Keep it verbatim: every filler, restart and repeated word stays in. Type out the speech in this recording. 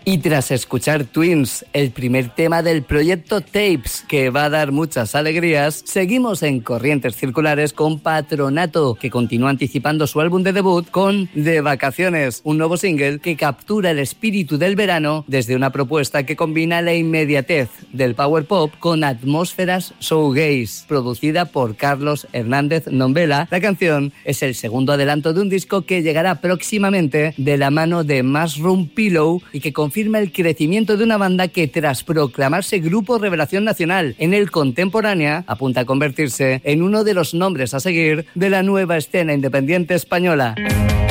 Y tras escuchar Twins, el primer tema del proyecto Tapes, que va a dar muchas alegrías, seguimos en Corrientes Circulares con Patronato, que continúa anticipando su álbum de debut con De Vacaciones, un nuevo single que captura el espíritu del verano desde una propuesta que combina la inmediatez del power pop con atmósferas showgaze, producida por Carlos Hernández Nombela. La canción es el segundo adelanto de un disco que llegará próximamente de la mano de Mushroom Pillow y que confirma Confirma el crecimiento de una banda que, tras proclamarse grupo revelación nacional en el contemporánea, apunta a convertirse en uno de los nombres a seguir de la nueva escena independiente española.